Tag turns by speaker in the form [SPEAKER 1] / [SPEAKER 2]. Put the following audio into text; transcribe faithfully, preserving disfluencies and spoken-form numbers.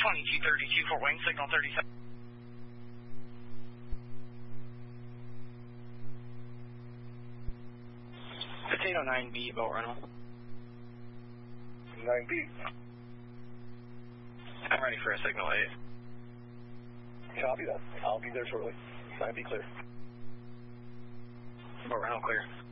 [SPEAKER 1] twenty-two thirty-two for wing, signal thirty-seven. Potato nine B, boat rental.
[SPEAKER 2] nine B.
[SPEAKER 1] I'm ready for a signal eight.
[SPEAKER 2] Copy that. I'll be there shortly. nine B clear.
[SPEAKER 1] Boat rental clear.